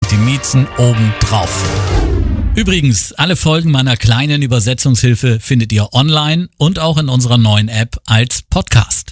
die Miezen oben drauf. Übrigens, alle Folgen meiner kleinen Übersetzungshilfe findet ihr online und auch in unserer neuen App als Podcast.